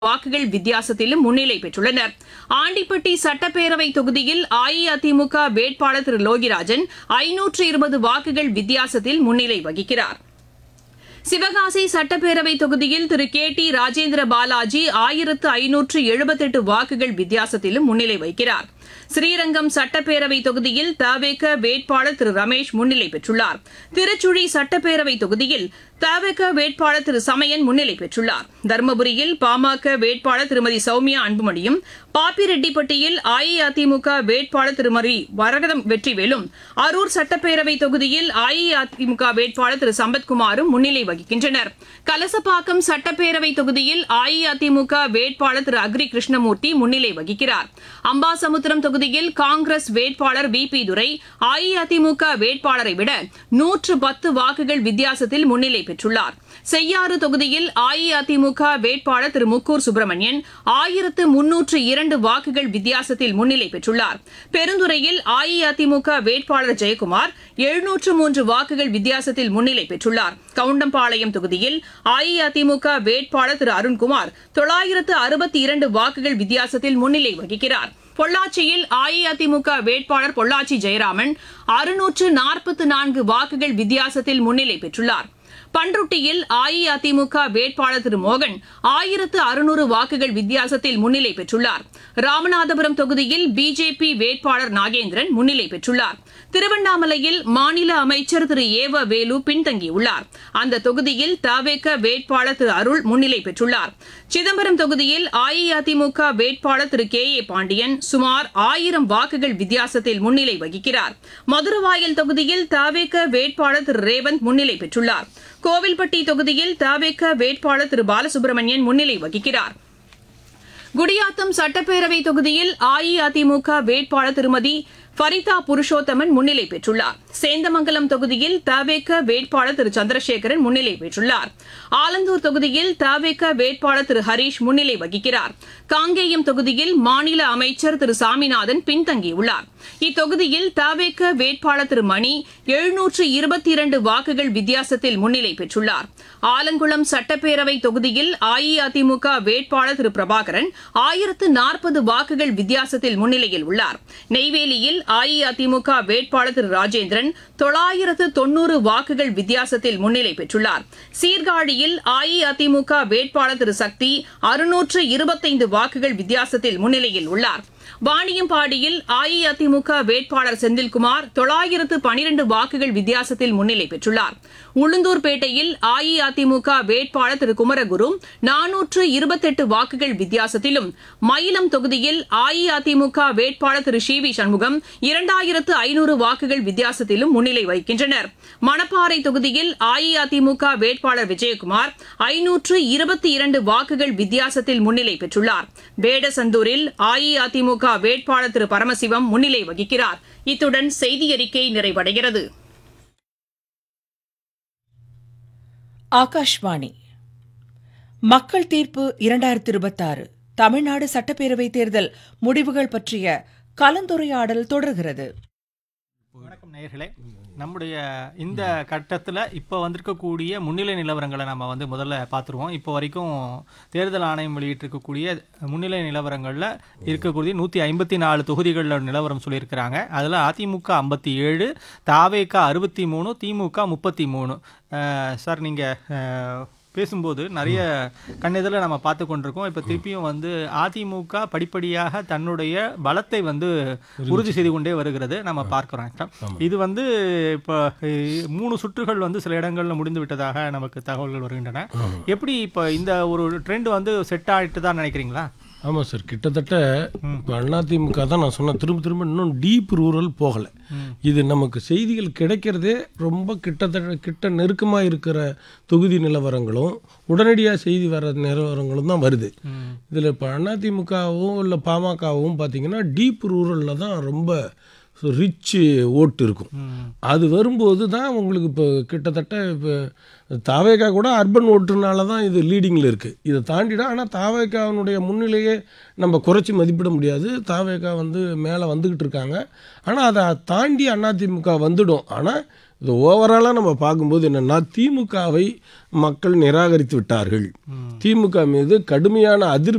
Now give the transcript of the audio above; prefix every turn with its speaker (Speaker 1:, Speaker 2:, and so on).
Speaker 1: வாக்குகள் வித்தியாசத்திலும் முன்னிலை பெற்றுள்ளனர். ஆண்டிப்பட்டி சட்டப்பேரவை தொகுதியில் அஇஅதிமுக வேட்பாளர் திரு லோகிராஜன் 520 வாக்குகள் வித்தியாசத்தில் முன்னிலை வகிக்கிறார். சிவகாசி சட்டப்பேரவை தொகுதியில் திரு கே டி ராஜேந்திர பாலாஜி 1578 வாக்குகள் வித்தியாசத்திலும் முன்னிலை வகிக்கிறார். ஸ்ரீரங்கம் சட்டப்பேரவை தொகுதியில் தவேக வேட்பாளர் திரு ரமேஷ் முன்னிலை பெற்றுள்ளார். திருச்சுழி சட்டப்பேரவை தொகுதியில் தவேக வேட்பாளர் திரு சமயன் முன்னிலை பெற்றுள்ளார். தருமபுரியில் பாமக வேட்பாளர் திருமதி சௌமியா அன்புமணியும், பாப்பிரெட்டிப்பட்டியில் அஇஅதிமுக வேட்பாளர் திருமதி வரகதம் வெற்றிவேலும், அரூர் சட்டப்பேரவை தொகுதியில் அஇஅதிமுக வேட்பாளர் திரு சம்பத்குமாரும் முன்னிலை வகிக்கின்றனர். கலசப்பாக்கம் சட்டப்பேரவை தொகுதியில் அஇஅதிமுக வேட்பாளர் திரு அக்ரி கிருஷ்ணமூர்த்தி முன்னிலை வகிக்கிறார். அம்பாசமுத்திரம் தொகுதியில் காங்கிரஸ் வேட்பாளர் வி பி துரை அஇஅதிமுக வேட்பாளரை விட 110 வாக்குகள் வித்தியாசத்தில் முன்னிலை பெற்றுள்ளார். செய்யாறு தொகுதியில் அஇஅதிமுக வேட்பாளர் திரு முக்கூர் சுப்பிரமணியன் 1302 வாக்குகள் வித்தியாசத்தில் முன்னிலை பெற்றுள்ளார். பெருந்துறையில் அஇஅதிமுக வேட்பாளர் ஜெயக்குமார் 703 வாக்குகள் வித்தியாசத்தில் முன்னிலை பெற்றுள்ளார். கவுண்டம்பாளையம் தொகுதியில் அஇஅதிமுக வேட்பாளர் திரு அருண்குமார் 962 வாக்குகள் வித்தியாசத்தில் முன்னிலை வகிக்கிறார். பொள்ளாச்சியில் அஇஅதிமுக வேட்பாளர் பொள்ளாச்சி ஜெயராமன் 644 வாக்குகள் வித்தியாசத்தில் முன்னிலை பெற்றுள்ளார். பண்ருட்டியில் அஇஅதிமுக வேட்பாளர் திரு மோகன் 1600 வாக்குகள் வித்தியாசத்தில் முன்னிலை பெற்றுள்ளார். ராமநாதபுரம் தொகுதியில் பிஜேபி வேட்பாளர் நாகேந்திரன் முன்னிலை பெற்றுள்ளார். திருவண்ணாமலையில் மாநில அமைச்சர் திரு ஏவ வேலு பின்தங்கியுள்ளார். அந்த தொகுதியில் தவேக வேட்பாளர் திரு அருள் முன்னிலை பெற்றுள்ளார். சிதம்பரம் தொகுதியில் அஇஅதிமுக வேட்பாளர் திரு கே ஏ பாண்டியன் சுமார் 1000 வாக்குகள் வித்தியாசத்தில் முன்னிலை வகிக்கிறார். மதுரவாயல் தொகுதியில் தவேக வேட்பாளர் திரு ரேவந்த் முன்னிலை பெற்றுள்ளார். கோவில்பட்டி தொகுதியில் தவேக வேட்பாளர் திரு பாலசுப்ரமணியன் முன்னிலை வகிக்கிறார். குடியாத்தம் சட்டப்பேரவை தொகுதியில் அஇஅதிமுக வேட்பாளர் திருமதி ஃபரிதா புருஷோத்தமன் முன்னிலை பெற்றுள்ளார். சேந்தமங்கலம் தொகுதியில் தவேக வேட்பாளர் திரு சந்திரசேகரன் முன்னிலை பெற்றுள்ளார். ஆலந்தூர் தொகுதியில் தவேக வேட்பாளர் திரு ஹரீஷ் முன்னிலை வகிக்கிறார். காங்கேயம் தொகுதியில் மாநில அமைச்சர் திரு சாமிநாதன் பின்தங்கியுள்ளார். இத்தொகுதியில் தவேக வேட்பாளர் திரு மணி 722 வாக்குகள் வித்தியாசத்தில் முன்னிலை பெற்றுள்ளார். ஆலங்குளம் சட்டப்பேரவை தொகுதியில் அஇஅதிமுக வேட்பாளர் திரு பிரபாகரன் 1040 வாக்குகள் வித்தியாசத்தில் முன்னிலையில் உள்ளார். நெய்வேலியில் அஇஅதிமுக வேட்பாளர் திரு ராஜேந்திரன் 990 வாக்குகள் வித்தியாசத்தில் முன்னிலை பெற்றுள்ளார். சீர்காழியில் அஇஅதிமுக வேட்பாளர் திரு சக்தி 625 வாக்குகள் வித்தியாசத்தில் முன்னிலையில் உள்ளார். வாணியம்பாடியில் அஇஅதிமுக வேட்பாளர் செந்தில்குமார் 912 வாக்குகள் வித்தியாசத்தில் முன்னிலை பெற்றுள்ளார். உளுந்தூர்பேட்டையில் அஇஅதிமுக வேட்பாளர் திரு குமரகுரு 428 வாக்குகள் வித்தியாசத்திலும், மயிலம் தொகுதியில் அஇஅதிமுக வேட்பாளர் திரு சி வி சண்முகம் 2500 வாக்குகள் வித்தியாசத்திலும் முன்னிலை வகிக்கின்றனர். மணப்பாறை தொகுதியில் அஇஅதிமுக வேட்பாளர் விஜயகுமார் 522 வாக்குகள் வித்தியாசத்தில் முன்னிலை பெற்றுள்ளார். வேடசந்தூரில் அஇஅதிமுக வேட்பாளர் திரு பரமசிவம் முன்னிலை வகிக்கிறார். இத்துடன் செய்தியறிக்கை நிறைவடைகிறது.
Speaker 2: ஆகாஷ்வாணி. மக்கள் தீர்ப்பு 2026 தமிழ்நாடு சட்டப்பேரவை தேர்தல் முடிவுகள் பற்றிய கலந்துரையாடல் தொடர்கிறது.
Speaker 3: வணக்கம் நேயர்களே. நம்முடைய இந்த கட்டத்தில் இப்போ வந்திருக்கக்கூடிய முன்னிலை நிலவரங்களை நம்ம முதல்ல பார்த்துருவோம். இப்போ வரைக்கும் தேர்தல் ஆணையம் வெளியிட்டிருக்கக்கூடிய முன்னிலை நிலவரங்களில் இருக்கக்கூடிய 154 தொகுதிகளில் நிலவரம் சொல்லியிருக்கிறாங்க. அதில் அதிமுக 57, தவேக 63, திமுக 33. சார், நீங்கள் பேசும்போது நிறைய கண்ணெதில் நம்ம பார்த்து கொண்டிருக்கோம். இப்போ திருப்பியும் அதிமுக படிப்படியாக தன்னுடைய பலத்தை உறுதி செய்து கொண்டே வருகிறது நம்ம பார்க்குறோம். இது இப்போ 3 சுற்றுகள் சில இடங்களில் முடிந்து விட்டதாக நமக்கு தகவல்கள் வருகின்றன. எப்படி இப்போ இந்த ஒரு ட்ரெண்ட் செட் ஆகிட்டு தான் நினைக்கிறீங்களா?
Speaker 4: ஆமாம் சார், கிட்டத்தட்ட இப்போ அதிமுக தான் நான் சொன்னேன், திரும்ப இன்னும் டீப் ரூரல் போகலை. இது நமக்கு செய்திகள் கிடைக்கிறதே ரொம்ப கிட்ட நெருக்கமாக இருக்கிற தொகுதி நிலவரங்களும் உடனடியாக செய்தி வர நிலவரங்களும் தான் வருது. இதில் இப்போ அதிமுகவும் இல்லை பாமகவும் பார்த்தீங்கன்னா டீப் ரூரலில் தான் ரொம்ப ரிச் ஓட்டு இருக்கும். அது வரும்போது தான் உங்களுக்கு இப்போ கிட்டத்தட்ட இப்போ தவேகா கூட அர்பன் ஓட்டுனால தான் இது லீடிங்கில் இருக்குது. இதை தாண்டிடும். ஆனால் தவேகாவினுடைய முன்னிலையே நம்ம குறைச்சி மதிப்பிட முடியாது. தவேகா மேலே வந்துக்கிட்டு இருக்காங்க. ஆனால் அதை தாண்டி அதிமுக வந்துடும். ஆனால் இது ஓவராலாக நம்ம பார்க்கும்போது என்னென்னா, திமுகவை மக்கள் நிராகரித்து விட்டார்கள். திமுக மீது கடுமையான அதிருப்தி